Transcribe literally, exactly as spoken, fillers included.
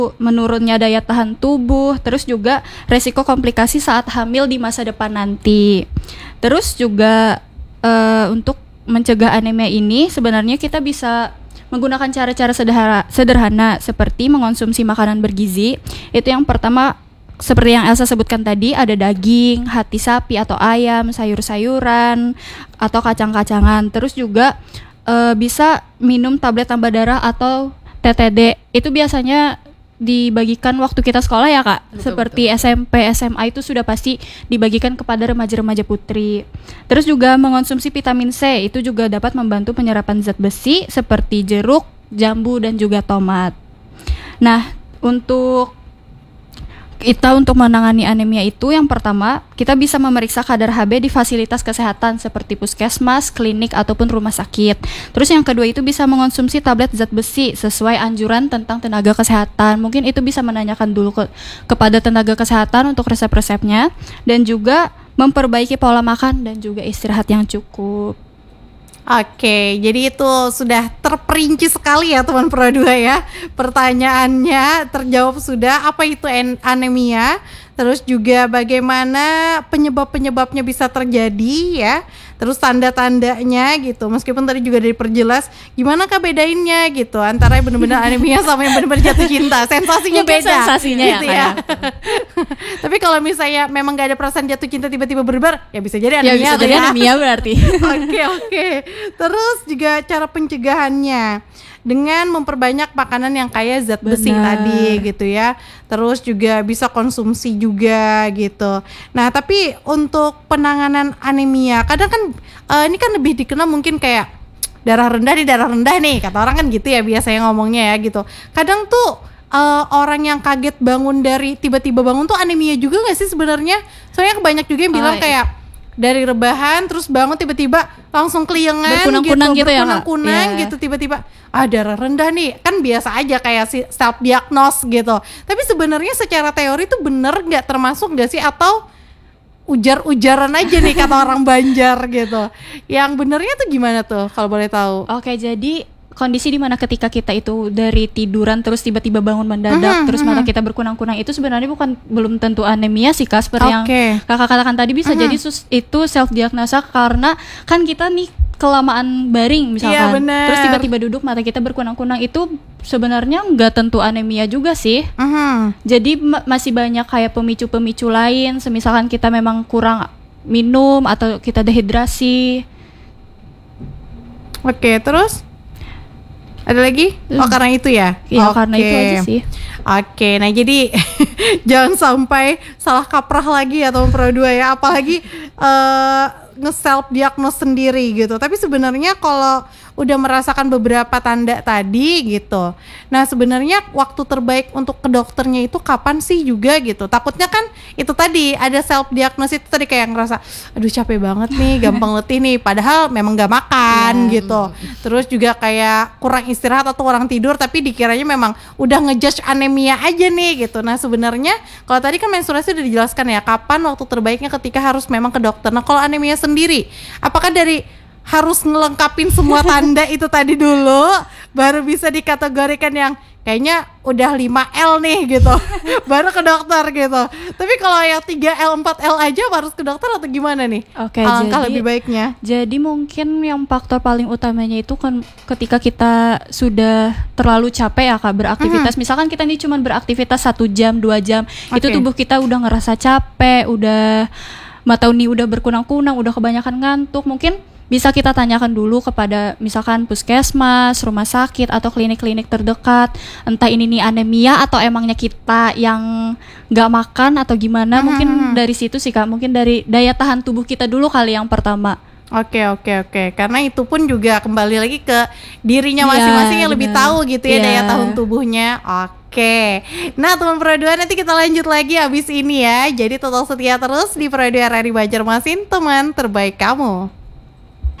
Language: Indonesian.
menurunnya daya tahan tubuh, terus juga resiko komplikasi saat hamil di masa depan nanti. Terus juga uh, untuk mencegah anemia ini sebenarnya kita bisa menggunakan cara-cara sederhana, sederhana seperti mengonsumsi makanan bergizi. Itu yang pertama, seperti yang Elsa sebutkan tadi, ada daging, hati sapi atau ayam, sayur-sayuran, atau kacang-kacangan. Terus juga uh, bisa minum tablet tambah darah atau T T D. Itu biasanya dibagikan waktu kita sekolah ya Kak. Betul, Seperti betul. S M P, S M A itu sudah pasti dibagikan kepada remaja-remaja putri. Terus juga mengonsumsi vitamin C, itu juga dapat membantu penyerapan zat besi seperti jeruk, jambu, dan juga tomat. Nah, untuk kita untuk menangani anemia itu yang pertama, kita bisa memeriksa kadar H B di fasilitas kesehatan seperti puskesmas, klinik, ataupun rumah sakit. Terus yang kedua itu bisa mengonsumsi tablet zat besi sesuai anjuran tentang tenaga kesehatan. Mungkin itu bisa menanyakan dulu ke, kepada tenaga kesehatan untuk resep-resepnya. Dan juga memperbaiki pola makan dan juga istirahat yang cukup. Oke, jadi itu sudah terperinci sekali ya teman Pro dua ya. Pertanyaannya terjawab sudah, apa itu anemia, terus juga bagaimana penyebab-penyebabnya bisa terjadi ya, terus tanda-tandanya gitu. Meskipun tadi juga diperjelas gimana kah bedainnya gitu antara yang benar-benar anemia sama yang benar-benar jatuh cinta. Sensasinya Mungkin beda. Sensasinya gitu ya. ya. Tapi kalau misalnya memang gak ada perasaan jatuh cinta tiba-tiba berdebar, ya bisa jadi anemia. Ya bisa jadi ya. anemia berarti. Oke oke. Terus juga cara pencegahannya dengan memperbanyak makanan yang kaya zat besi Benar. tadi gitu ya. Terus juga bisa konsumsi juga gitu. Nah, tapi untuk penanganan anemia, kadang kan uh, ini kan lebih dikenal mungkin kayak darah rendah nih, darah rendah nih, kata orang kan gitu ya biasanya ngomongnya ya gitu. Kadang tuh uh, orang yang kaget bangun dari tiba-tiba bangun tuh anemia juga gak sih sebenarnya? Soalnya banyak juga yang bilang oh, kayak dari rebahan terus bangun tiba-tiba langsung keliengan berkunang-kunang gitu, gitu ya, berkunang-kunang ya. gitu tiba-tiba ah darah rendah nih, kan biasa aja kayak si self diagnose gitu. Tapi sebenarnya secara teori itu bener nggak, termasuk nggak sih, atau ujar-ujaran aja nih kata orang Banjar gitu? Yang benernya tuh gimana tuh kalau boleh tahu? Oke, jadi kondisi di mana ketika kita itu dari tiduran terus tiba-tiba bangun mendadak, uh-huh, terus uh-huh. mata kita berkunang-kunang, itu sebenarnya bukan belum tentu anemia sih Kak, seperti okay. yang Kakak katakan tadi. Bisa uh-huh. jadi sus, itu self diagnosa karena kan kita nih kelamaan baring misalkan, yeah, terus tiba-tiba duduk mata kita berkunang-kunang, itu sebenarnya nggak tentu anemia juga sih. uh-huh. Jadi ma- masih banyak kayak pemicu-pemicu lain, semisalkan kita memang kurang minum atau kita dehidrasi. Oke, okay, terus ada lagi? Oh, karena itu ya? Iya, okay. karena itu aja sih. Oke, nah jadi jangan sampai salah kaprah lagi ya teman Pro dua ya, apalagi uh, nge-self diagnose sendiri gitu. Tapi sebenarnya kalau udah merasakan beberapa tanda tadi gitu, nah sebenarnya waktu terbaik untuk ke dokternya itu kapan sih juga gitu. Takutnya kan itu tadi ada self diagnosis itu tadi kayak ngerasa aduh capek banget nih, gampang letih nih, padahal memang gak makan yeah. gitu. Terus juga kayak kurang istirahat atau kurang tidur, tapi dikiranya memang udah ngejudge anemia aja nih gitu. Nah sebenarnya kalau tadi kan menstruasi udah dijelaskan ya kapan waktu terbaiknya ketika harus memang ke dokter. Nah kalau anemia sendiri, apakah dari harus ngelengkapin semua tanda itu tadi dulu baru bisa dikategorikan yang kayaknya udah lima L nih gitu baru ke dokter gitu? Tapi kalau yang tiga L, empat L aja harus ke dokter atau gimana nih? Oke, alangkah jadi, lebih baiknya. Jadi mungkin yang faktor paling utamanya itu kan ketika kita sudah terlalu capek ya Kak beraktivitas. Mm-hmm. Misalkan kita ini cuma beraktivitas satu jam, dua jam, okay. itu tubuh kita udah ngerasa capek, udah mata uni udah berkunang-kunang, udah kebanyakan ngantuk. Mungkin bisa kita tanyakan dulu kepada misalkan puskesmas, rumah sakit, atau klinik-klinik terdekat. Entah ini nih anemia atau emangnya kita yang gak makan atau gimana. Hmm. Mungkin dari situ sih Kak, mungkin dari daya tahan tubuh kita dulu kali yang pertama. Oke oke oke, karena itu pun juga kembali lagi ke dirinya masing-masing ya, yang lebih tahu gitu ya, ya daya tahan tubuhnya. Oke, nah teman Pro dua nanti kita lanjut lagi abis ini ya. Jadi total setia terus di Pro dua R R I Banjarmasin, teman terbaik kamu.